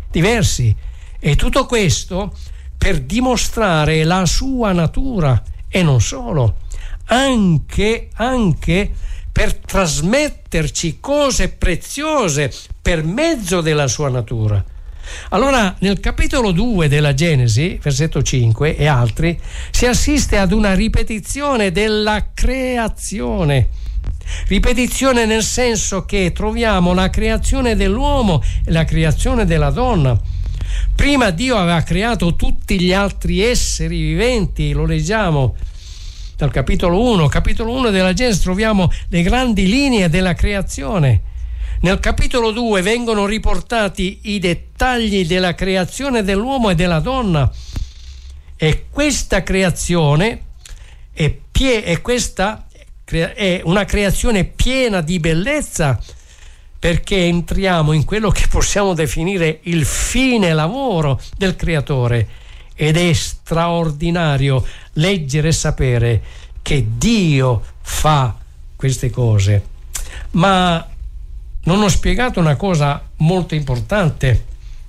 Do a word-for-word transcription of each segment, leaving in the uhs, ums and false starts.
diversi, e tutto questo per dimostrare la sua natura, e non solo, anche, anche per trasmetterci cose preziose per mezzo della sua natura. Allora, nel capitolo due della Genesi, versetto cinque e altri, si assiste ad una ripetizione della creazione. Ripetizione nel senso che troviamo la creazione dell'uomo e la creazione della donna. Prima Dio aveva creato tutti gli altri esseri viventi, lo leggiamo dal capitolo uno. Capitolo uno della Genesi troviamo le grandi linee della creazione. Nel capitolo due vengono riportati i dettagli della creazione dell'uomo e della donna, e questa creazione è, pie- è, questa è una creazione piena di bellezza, perché entriamo in quello che possiamo definire il fine lavoro del creatore, ed è straordinario leggere e sapere che Dio fa queste cose. Ma non ho spiegato una cosa molto importante.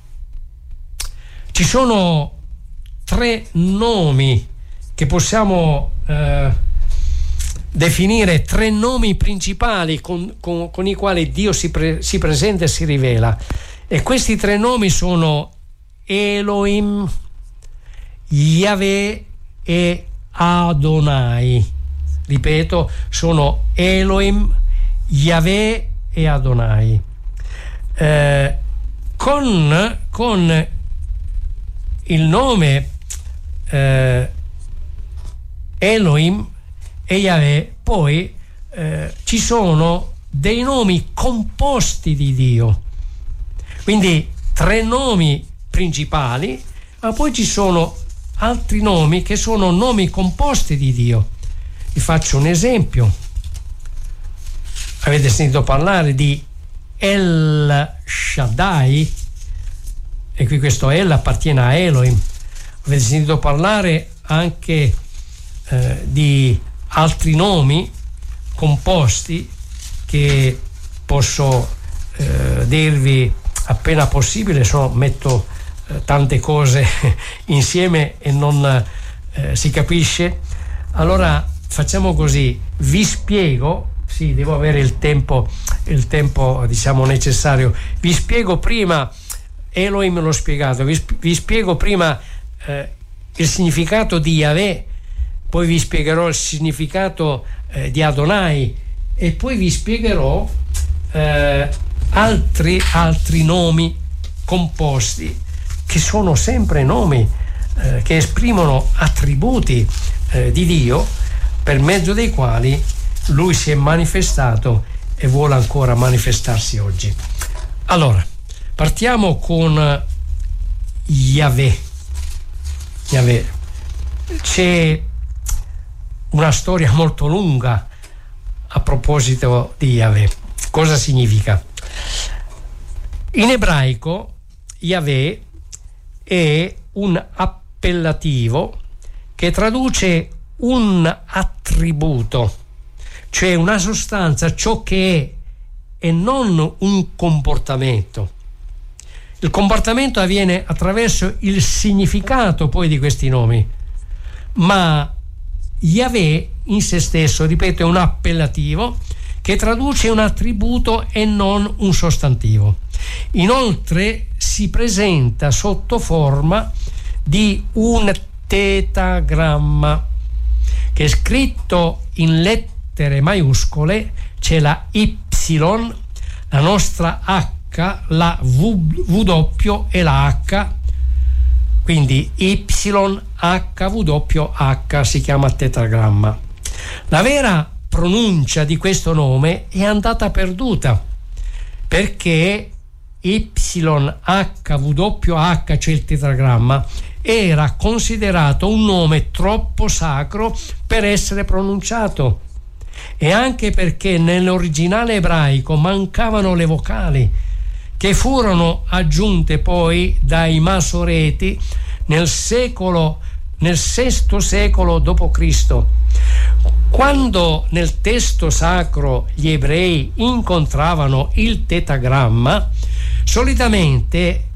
Ci sono tre nomi che possiamo eh, definire, tre nomi principali con, con, con i quali Dio si, pre, si presenta e si rivela, e questi tre nomi sono Elohim, Yahweh e Adonai. Ripeto, sono Elohim, Yahweh e Adonai. Eh, con, con il nome eh, Elohim e Yahweh poi eh, ci sono dei nomi composti di Dio, quindi tre nomi principali, ma poi ci sono altri nomi che sono nomi composti di Dio. Vi faccio un esempio. Avete sentito parlare di El Shaddai, e qui questo El appartiene a Elohim. Avete sentito parlare anche eh, di altri nomi composti che posso eh, dirvi appena possibile, so, metto eh, tante cose insieme e non eh, si capisce. Allora facciamo così, vi spiego. Sì, devo avere il tempo, il tempo diciamo necessario. Vi spiego prima, Elohim l'ho spiegato, vi, vi spiego prima eh, il significato di Yahweh, poi vi spiegherò il significato eh, di Adonai, e poi vi spiegherò eh, altri, altri nomi composti, che sono sempre nomi eh, che esprimono attributi eh, di Dio, per mezzo dei quali Lui si è manifestato e vuole ancora manifestarsi oggi. Allora, partiamo con Yahweh. Yahweh. C'è una storia molto lunga a proposito di Yahweh. Cosa significa? In ebraico Yahweh è un appellativo che traduce un attributo, cioè una sostanza, ciò che è, e non un comportamento. Il comportamento avviene attraverso il significato poi di questi nomi, ma Yahweh in se stesso, ripeto, è un appellativo che traduce un attributo e non un sostantivo. Inoltre si presenta sotto forma di un tetagramma che è scritto in lettere maiuscole. C'è la Y, la nostra H, la V, W e la H, quindi Y, H, W, H, si chiama tetagramma. La vera pronuncia di questo nome è andata perduta, perché Y, H, W, H, cioè il tetagramma, era considerato un nome troppo sacro per essere pronunciato, e anche perché nell'originale ebraico mancavano le vocali, che furono aggiunte poi dai Masoreti nel secolo nel sesto secolo dopo Cristo. Quando nel testo sacro gli ebrei incontravano il tetagramma, solitamente